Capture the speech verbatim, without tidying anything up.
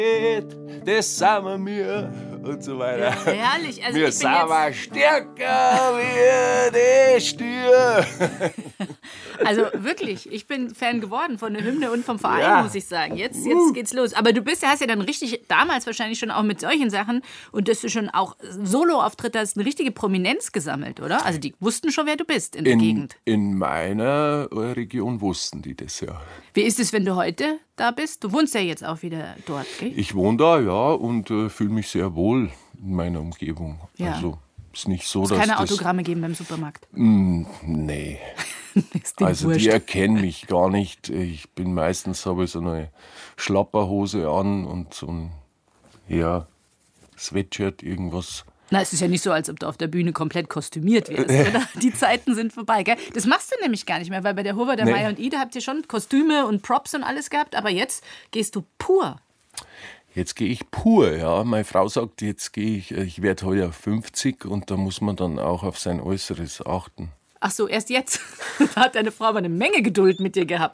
das sind wir und so weiter. Ja, herrlich. Also wir ich bin sind mal stärker wie die Stier. Also wirklich, ich bin Fan geworden von der Hymne und vom Verein, Ja. muss ich sagen. Jetzt, jetzt geht's los. Aber du bist, hast ja dann richtig, damals wahrscheinlich schon auch mit solchen Sachen und dass du schon auch Solo-Auftritte hast, eine richtige Prominenz gesammelt, oder? Also die wussten schon, wer du bist in der In, Gegend. in meiner Region wussten die das ja. Wie ist es, wenn du heute da bist? Du wohnst ja jetzt auch wieder dort, gell? Ich wohne da, ja, und äh, fühle mich sehr wohl in meiner Umgebung. Ja. Also ist nicht so, Es dass keine das... Autogramme geben beim Supermarkt. Mm, nee. Ist denen Also wurscht. die erkennen mich gar nicht. Ich bin meistens, habe ich so eine Schlapperhose an und so ein, ja, Sweatshirt, irgendwas. Na, es ist ja nicht so, als ob du auf der Bühne komplett kostümiert wärst, oder? Die Zeiten sind vorbei, gell? Das machst du nämlich gar nicht mehr, weil bei der Hova, der Nee. Meier und Ida habt ihr schon Kostüme und Props und alles gehabt, aber jetzt gehst du pur. Jetzt gehe ich pur, ja. Meine Frau sagt, jetzt gehe ich, ich werde heuer fünfzig und da muss man dann auch auf sein Äußeres achten. Ach so, erst jetzt. Da hat deine Frau aber eine Menge Geduld mit dir gehabt.